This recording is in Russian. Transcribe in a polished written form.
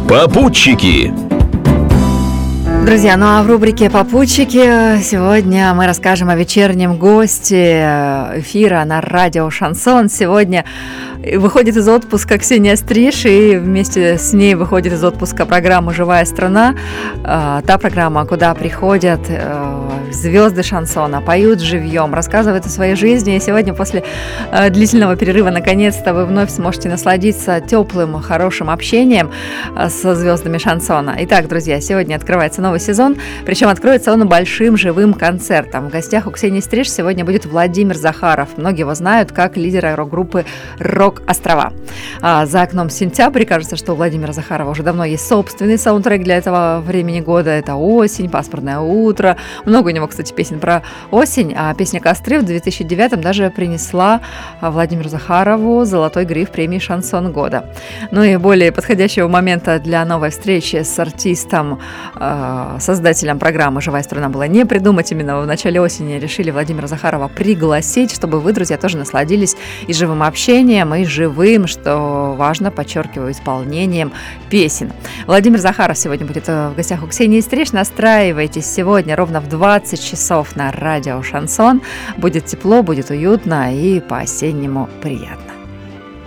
Попутчики. Друзья, ну а в рубрике «Попутчики» сегодня мы расскажем о вечернем госте эфира на радио «Шансон». Сегодня выходит из отпуска Ксения Стриж, и вместе с ней выходит из отпуска программа «Живая страна». Та программа, куда приходят звезды шансона, поют живьем, рассказывают о своей жизни. И сегодня после длительного перерыва наконец-то вы вновь сможете насладиться теплым, хорошим общением со звездами шансона. Итак, друзья, сегодня открывается новый сезон, причем откроется он большим живым концертом. В гостях у Ксении Стриж сегодня будет Владимир Захаров. Многие его знают как лидера рок-группы «Рок-Острова». За окном сентябрь, кажется, что у Владимира Захарова уже давно есть собственный саундтрек для этого времени года. Это осень, пасмурное утро. Много у него, кстати, песен про осень, а песня «Костры» в 2009-м даже принесла Владимиру Захарову золотой гриф премии «Шансон года». Ну и более подходящего момента для новой встречи с артистом, создателем программы «Живая страна» было не придумать. Именно в начале осени решили Владимира Захарова пригласить, чтобы вы, друзья, тоже насладились и живым общением, и живым, что важно, подчеркиваю, исполнением песен. Владимир Захаров сегодня будет в гостях у Ксении Стриж. Настраивайтесь сегодня ровно в 20 часов на радио «Шансон». Будет тепло, будет уютно и по-осеннему приятно.